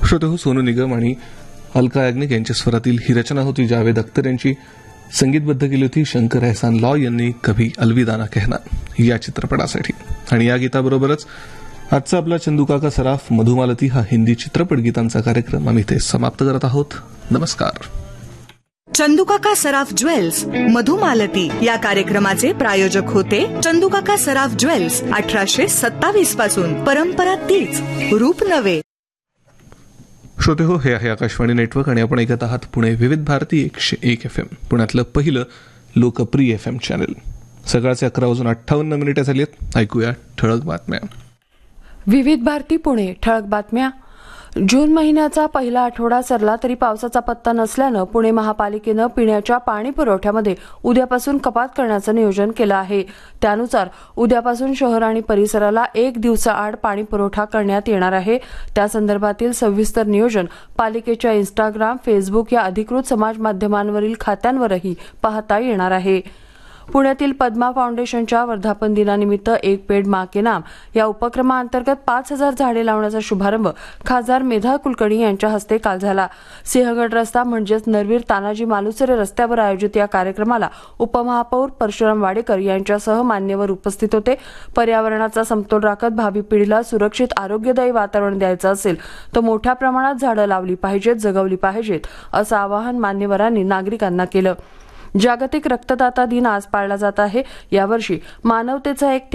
श्रोते हो, सोनू निगम आणि अलका याग्निक यांच्या स्वरातील ही रचना होती. जावेद अख्तर यांची संगीतबद्ध केली होती शंकर एहसान लॉ यांनी कभी अलविदा ना कहना या चित्रपटासाठी. आणि या गीताबरोबरच आजचा आपला चंदूकाका सराफ मधुमालती हा हिंदी चित्रपट गीतांचा कार्यक्रम आम्ही इथे समाप्त करत आहोत. नमस्कार. चंदूकाका सराफ ज्वेल्स मधुमालती या कार्यक्रमाचे प्रायोजक होते चंदूकाका सराफ ज्वेल्स. 1827 पासून परंपरा तीच, रूप नवे. श्रोते हो, हे आहे आकाशवाणी नेटवर्क आणि आपण ऐकत आहात पुणे विविध भारती 101 FM, पुण्यातलं पहिलं लोकप्रिय FM चॅनल. सकाळचे 11:58 झाली आहेत. ऐकूया ठळक बातम्या. विविध भारती पुणे. ठळक बातम्या. जून महिन्याचा पहिला आठवडा सरला तरी पावसाचा पत्ता नसल्यानं पुणे महापालिकेनं पिण्याच्या पाणी पुरवठ्यामध्ये उद्यापासून कपात करण्याचं नियोजन केलं आहे. त्यानुसार उद्यापासून शहर आणि परिसराला 1 दिवसाआड पाणी पुरवठा करण्यात येणार आहे. त्यासंदर्भातील सविस्तर नियोजन पालिकेच्या इंस्टाग्राम, फेसबुक या अधिकृत समाज माध्यमांवरील खात्यांवरही पाहता येणार आहे. पुण्यातील पद्मा फाउंडेशनच्या वर्धापन दिनानिमित्त एक पेड मां के नाम या उपक्रमाअंतर्गत 5,000 झाडे लावण्याचा शुभारंभ खासदार मेधा कुलकर्णी यांच्या हस्ते काल झाला. सिंहगड रस्ता म्हणजेच नरवीर तानाजी मालुसरे रस्त्यावर आयोजित या कार्यक्रमाला उपमहापौर परशुराम वाडेकर यांच्यासह मान्यवर उपस्थित होते. पर्यावरणाचा समतोल राखत भावी पिढीला सुरक्षित आरोग्यदायी वातावरण द्यायचं असेल तर मोठ्या प्रमाणात झाडं लावली पाहिजेत, जगवली पाहिजेत असं आवाहन मान्यवरांनी नागरिकांना केलं. जागतिक रक्तदाता दिन आज पाळला जात आहे. यावर्षी मानवतेचा एक